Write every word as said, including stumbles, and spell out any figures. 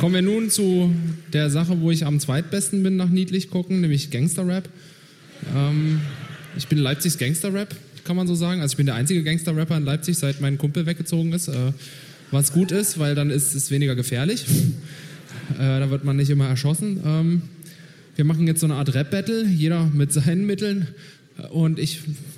Kommen wir nun zu der Sache, wo ich am zweitbesten bin nach niedlich gucken, nämlich Gangster-Rap. Ähm, ich bin Leipzigs Gangster-Rap, kann man so sagen. Also ich bin der einzige Gangster-Rapper in Leipzig, seit mein Kumpel weggezogen ist. Äh, was gut ist, weil dann ist es weniger gefährlich. Äh, da wird man nicht immer erschossen. Ähm, wir machen jetzt so eine Art Rap-Battle, jeder mit seinen Mitteln. Und ich